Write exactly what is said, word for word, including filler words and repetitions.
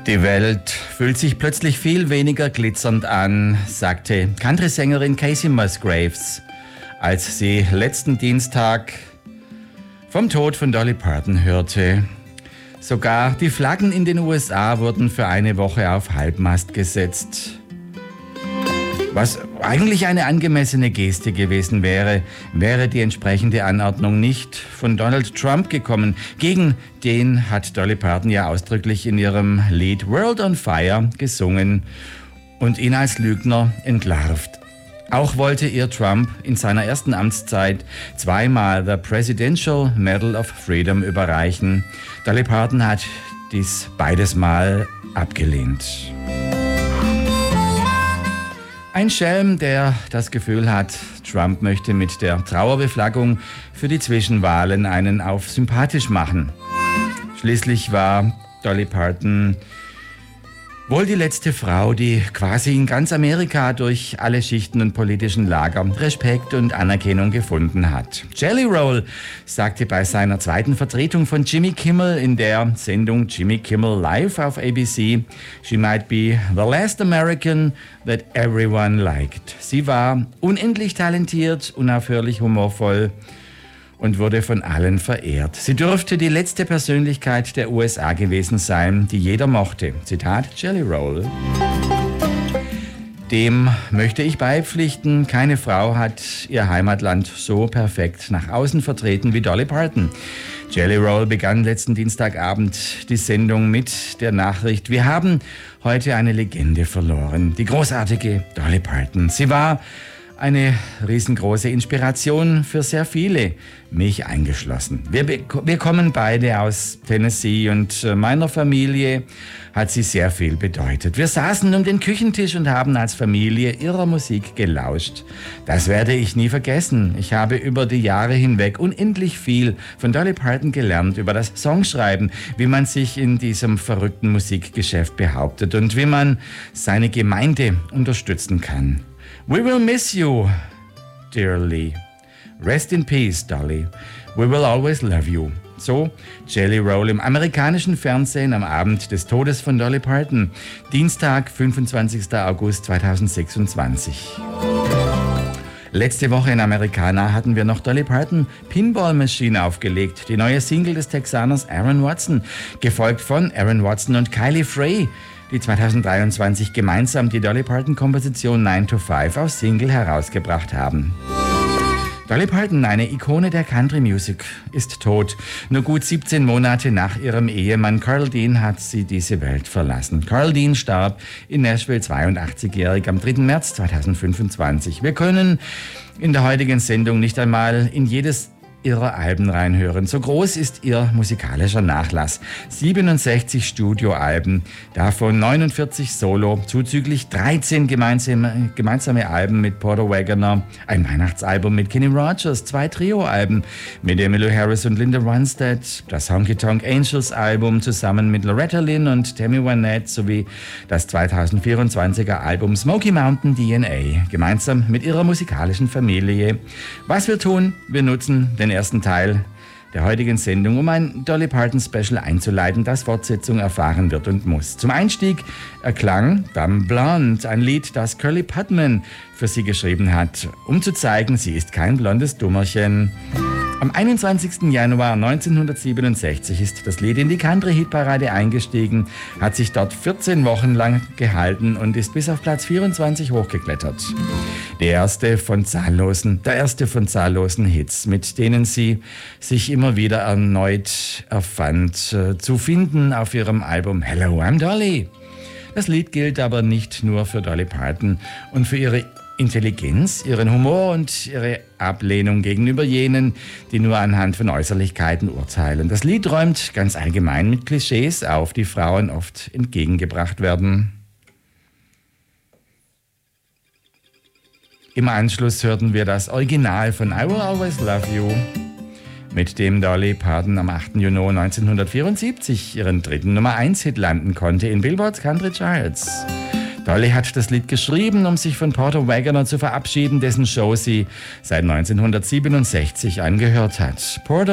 Die Welt fühlt sich plötzlich viel weniger glitzernd an, sagte Country-Sängerin Kacey Musgraves, als sie letzten Dienstag vom Tod von Dolly Parton hörte. Sogar die Flaggen in den U S A wurden für eine Woche auf Halbmast gesetzt. Was eigentlich eine angemessene Geste gewesen wäre, wäre die entsprechende Anordnung nicht von Donald Trump gekommen. Gegen den hat Dolly Parton ja ausdrücklich in ihrem Lied World on Fire gesungen und ihn als Lügner entlarvt. Auch wollte ihr Trump in seiner ersten Amtszeit zweimal the Presidential Medal of Freedom überreichen. Dolly Parton hat dies beides Mal abgelehnt. Ein Schelm, der das Gefühl hat, Trump möchte mit der Trauerbeflaggung für die Zwischenwahlen einen auf sympathisch machen. Schließlich war Dolly Parton wohl die letzte Frau, die quasi in ganz Amerika durch alle Schichten und politischen Lager Respekt und Anerkennung gefunden hat. Jelly Roll sagte bei seiner zweiten Vertretung von Jimmy Kimmel in der Sendung Jimmy Kimmel Live auf A B C, she might be the last American that everyone liked. Sie war unendlich talentiert, unaufhörlich humorvoll und wurde von allen verehrt. Sie dürfte die letzte Persönlichkeit der U S A gewesen sein, die jeder mochte. Zitat Jelly Roll. Dem möchte ich beipflichten, keine Frau hat ihr Heimatland so perfekt nach außen vertreten wie Dolly Parton. Jelly Roll begann letzten Dienstagabend die Sendung mit der Nachricht: Wir haben heute eine Legende verloren, die großartige Dolly Parton. Sie war eine riesengroße Inspiration für sehr viele, mich eingeschlossen. Wir, wir kommen beide aus Tennessee und meiner Familie hat sie sehr viel bedeutet. Wir saßen um den Küchentisch und haben als Familie ihrer Musik gelauscht. Das werde ich nie vergessen. Ich habe über die Jahre hinweg unendlich viel von Dolly Parton gelernt, über das Songschreiben, wie man sich in diesem verrückten Musikgeschäft behauptet und wie man seine Gemeinde unterstützen kann. We will miss you dearly. Rest in peace, Dolly. We will always love you. So Jelly Roll im amerikanischen Fernsehen am Abend des Todes von Dolly Parton. Dienstag, fünfundzwanzigster August zweitausendsechsundzwanzig. Letzte Woche in Americana hatten wir noch Dolly Parton Pinball Machine aufgelegt, die neue Single des Texaners Aaron Watson, gefolgt von Aaron Watson und Kylie Frey, die zweitausenddreiundzwanzig gemeinsam die Dolly Parton-Komposition nine to five auf Single herausgebracht haben. Dolly Parton, eine Ikone der Country Music, ist tot. Nur gut siebzehn Monate nach ihrem Ehemann Carl Dean hat sie diese Welt verlassen. Carl Dean starb in Nashville zweiundachtzigjährig am dritten März zweitausendfünfundzwanzig. Wir können in der heutigen Sendung nicht einmal in jedes ihrer Alben reinhören. So groß ist ihr musikalischer Nachlass. siebenundsechzig Studioalben, davon neunundvierzig Solo, zuzüglich dreizehn gemeinsame, gemeinsame Alben mit Porter Wagoner, ein Weihnachtsalbum mit Kenny Rogers, zwei Trio-Alben mit Emmylou Harris und Linda Ronstadt, das Honky Tonk Angels Album zusammen mit Loretta Lynn und Tammy Wynette sowie das zweitausendvierundzwanziger Album Smoky Mountain D N A, gemeinsam mit ihrer musikalischen Familie. Was wir tun, wir nutzen den ersten Teil der heutigen Sendung, um ein Dolly Parton Special einzuleiten, das Fortsetzung erfahren wird und muss. Zum Einstieg erklang Dumb Blonde, ein Lied, das Curly Putman für sie geschrieben hat, um zu zeigen, sie ist kein blondes Dummerchen. Am einundzwanzigsten Januar neunzehnhundertsiebenundsechzig ist das Lied in die Country-Hitparade eingestiegen, hat sich dort vierzehn Wochen lang gehalten und ist bis auf Platz vierundzwanzig hochgeklettert. Der erste von zahllosen, der erste von zahllosen Hits, mit denen sie sich immer wieder erneut erfand, äh, zu finden auf ihrem Album Hello, I'm Dolly. Das Lied gilt aber nicht nur für Dolly Parton und für ihre Intelligenz, ihren Humor und ihre Ablehnung gegenüber jenen, die nur anhand von Äußerlichkeiten urteilen. Das Lied räumt ganz allgemein mit Klischees auf, die Frauen oft entgegengebracht werden. Im Anschluss hörten wir das Original von I Will Always Love You, mit dem Dolly Parton am achten Juni neunzehnhundertvierundsiebzig ihren dritten Nummer eins Hit landen konnte in Billboards Country Charts. Dolly hat das Lied geschrieben, um sich von Porter Wagoner zu verabschieden, dessen Show sie seit neunzehnhundertsiebenundsechzig angehört hat. Porter